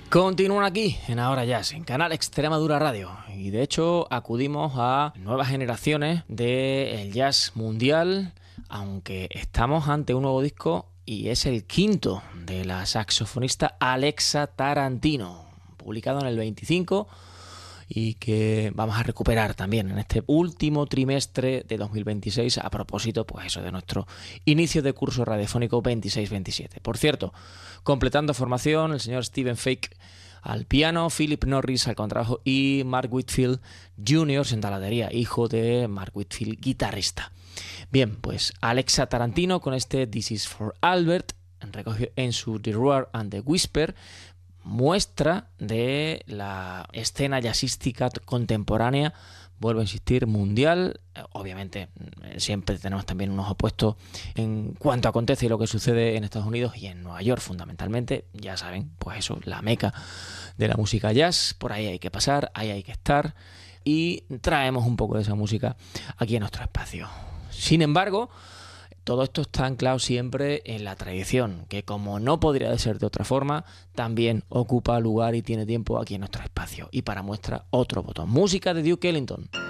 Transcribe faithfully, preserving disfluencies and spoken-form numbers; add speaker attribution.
Speaker 1: Continúan aquí en Ahora Jazz, en Canal Extremadura Radio. Y de hecho acudimos a nuevas generaciones del jazz mundial, aunque estamos ante un nuevo disco y es el quinto de la saxofonista Alexa Tarantino, publicado en el veinticinco y que vamos a recuperar también en este último trimestre de dos mil veintiséis a propósito, pues eso, de nuestro inicio de curso radiofónico veintiséis veintisiete. Por cierto, completando formación, el señor Stephen Fake al piano, Philip Norris al contrabajo y Mark Whitfield junior en taladería, hijo de Mark Whitfield, guitarrista. Bien, pues Alexa Tarantino con este This Is For Albert, recogido en su The Roar and the Whisper, muestra de la escena jazzística contemporánea, vuelvo a insistir, mundial. Obviamente siempre tenemos también unos opuestos en cuanto acontece y lo que sucede en Estados Unidos y en Nueva York fundamentalmente. Ya saben, pues eso, la meca de la música jazz, por ahí hay que pasar, ahí hay que estar y traemos un poco de esa música aquí en nuestro espacio. Sin embargo, todo esto está anclado siempre en la tradición, que como no podría ser de otra forma, también ocupa lugar y tiene tiempo aquí en nuestro espacio. Y para muestra, otro botón. Música de Duke Ellington.